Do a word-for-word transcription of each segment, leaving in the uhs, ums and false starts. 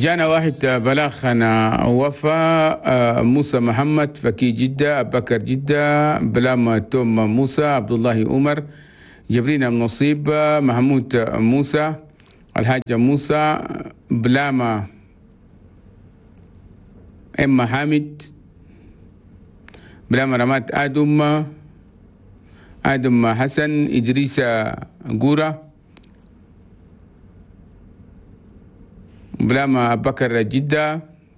جانا واحد بلاغنا وفاة موسى محمد فكي جدة أبو بكر جدة بلام توم موسى عبد الله عمر جبرين النصيب محمود موسى الحاج موسى بلام إما حامد بلام رمات آدم آدم حسن إدريس قورة بلام بكر جدة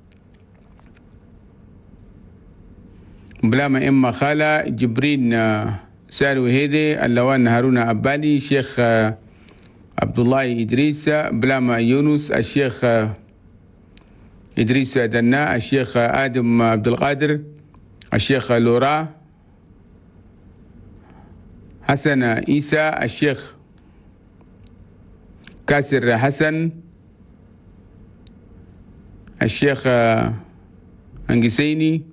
بلام إما خالة جبرين سارو هيدي اللوان هارون أبالي شيخ عبد الله إدريس بلام يونس الشيخ إدريس دنا الشيخ آدم عبد القادر الشيخ لورا حسن عيسى الشيخ كاسر حسن الشيخ أنجسيني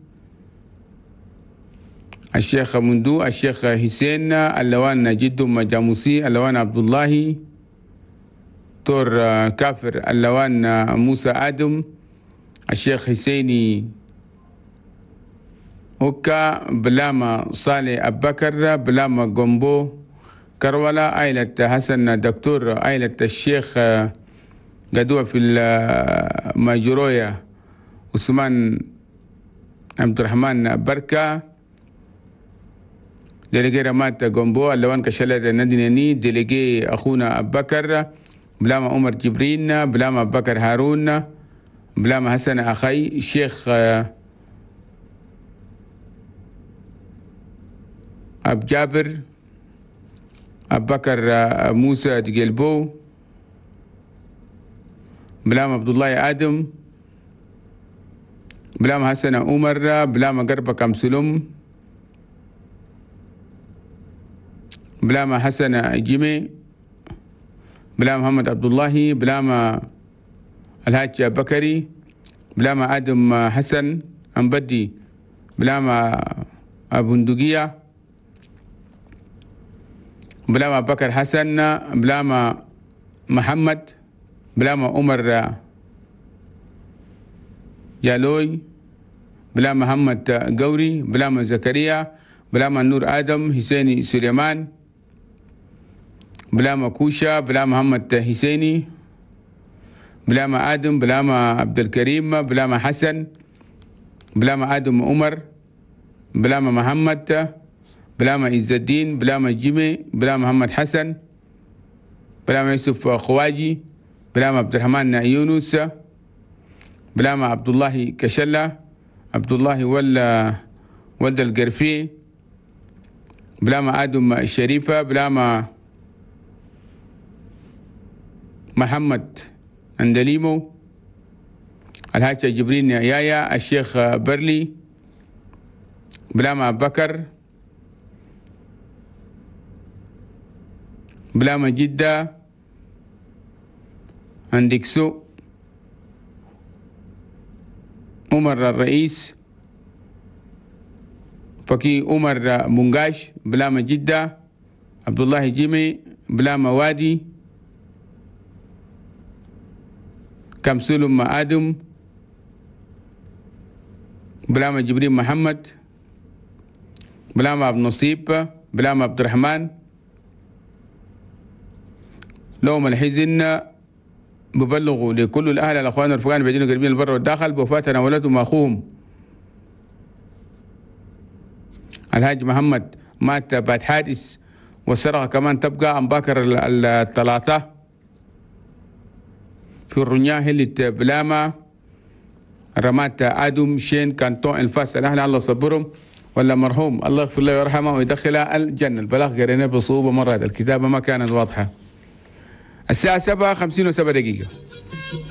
الشيخ مندو الشيخ حسين اللوان جد مجاموسي اللوان عبد الله تور كافر اللوان موسى آدم الشيخ حسيني هكا بلام صالح أبو بكر بلام قنبو كرولا عائلة حسن دكتور عائلة الشيخ قدوة في الماجروية عثمان عبد الرحمن بركة ديليجي رمات قنبو اللوان كشلة ندنيني ديليجي أخونا أبو بكر بلام عمر جبرين بلام أبو بكر هارون بلام حسن أخي الشيخ أبو جابر أبو بكر موسى دقلبو بلام عبد الله آدم بلام حسن عمر بلام قرب كمسلم بلام حسن جيمي بلام محمد عبد الله بلام الحاج بكري بلام آدم حسن أنبدي بلام أبو ندقية بلام أبو بكر حسن بلام محمد بلام عمر جالوي بلام محمد قوري بلام زكريا بلام نور آدم حسيني سليمان بلام كوشا بلام محمد حسيني بلام آدم بلام عبد الكريم بلام حسن بلام آدم عمر بلام محمد بلام عز الدين بلام جيمي بلام محمد حسن بلام يوسف خواجي بلام عبد الرحمن يونس بلام عبد الله كشلة عبد الله ولا ولد القرفي بلام آدم الشريفة بلام محمد اندليمو الحاج جبرين يايا الشيخ برلي بلام أبو بكر بلام جدة عندك سوء عمر الرئيس فكي عمر منقاش بلام جدة عبد الله جيمي بلام وادي كمسلم آدم بلام جبرين محمد بلام عبد النصيب بلام عبد الرحمن لهم الحزن ببلغوا لكل الأهل الأخوان والرفقان بيدين قريبين البر والداخل بوفاة ولدهم أخوهم الحاج محمد مات بعد حادث والسرقة كمان تبقى أم باكر الثلاثة في الرنيا هلت بلاما رمات آدم شين كانتون الفاس الأهل الله صبرهم ولا مرحوم الله يغفر له ويرحمه ويدخل الجنة. البلاغ قريناه بصعوبة مرة، الكتابة ما كانت واضحة. الساعة سبعة خمسين وسبع دقيقة.